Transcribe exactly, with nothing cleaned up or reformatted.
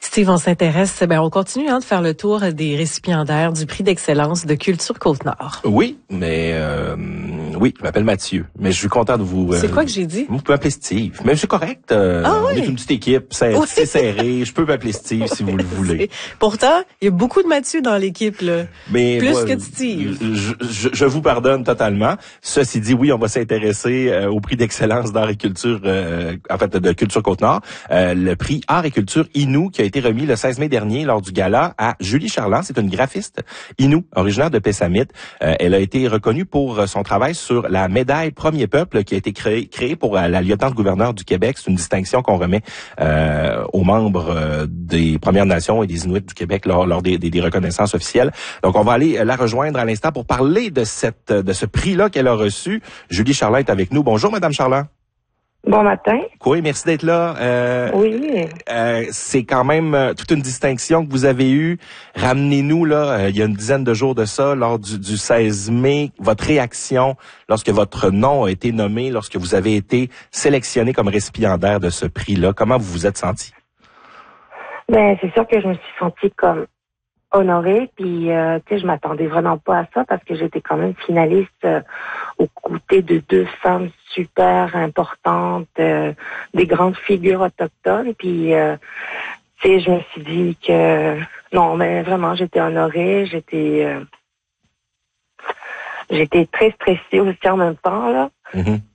Steve, on s'intéresse, ben on continue hein, de faire le tour des récipiendaires du prix d'excellence de Culture Côte-Nord. Oui, mais euh, oui, je m'appelle Mathieu, mais je suis content de vous... C'est euh, quoi que j'ai dit? Vous pouvez m'appeler Steve, mais c'est correct. Euh, ah, on oui? est une petite équipe, c'est oui. serré, je peux m'appeler Steve si vous le voulez. Pourtant, il y a beaucoup de Mathieu dans l'équipe, là. Mais plus moi, que de Steve. Je, je, je vous pardonne totalement. Ceci dit, oui, on va s'intéresser euh, au prix d'excellence d'art et culture, euh, en fait, de Culture Côte-Nord, euh, le prix Art et culture Inou qui a été remis le seize mai dernier lors du gala à Julie Charland. C'est une graphiste Inou, originaire de Pessamit. Euh, elle a été reconnue pour son travail sur la médaille Premier Peuple qui a été créée créée pour la lieutenant-gouverneur du Québec. C'est une distinction qu'on remet euh, aux membres euh, des Premières Nations et des Inuits du Québec lors, lors des, des, des reconnaissances officielles. Donc, on va aller la rejoindre à l'instant pour parler de cette de ce prix-là qu'elle a reçu. Julie Charland est avec nous. Bonjour, Madame Charland. Bon matin. Oui, merci d'être là. Euh, oui. Euh, c'est quand même euh, toute une distinction que vous avez eue. Ramenez-nous, là, euh, il y a une dizaine de jours de ça, lors du, du seize mai, votre réaction lorsque votre nom a été nommé, lorsque vous avez été sélectionné comme récipiendaire de ce prix-là. Comment vous vous êtes senti? Ben, c'est sûr que je me suis sentie comme honorée, puis euh, tu sais, je m'attendais vraiment pas à ça parce que j'étais quand même finaliste euh, aux côtés de deux femmes super importantes, euh, des grandes figures autochtones, puis euh, tu sais, je me suis dit que non, mais vraiment, j'étais honorée, j'étais euh, j'étais très stressée aussi en même temps là. Mm-hmm.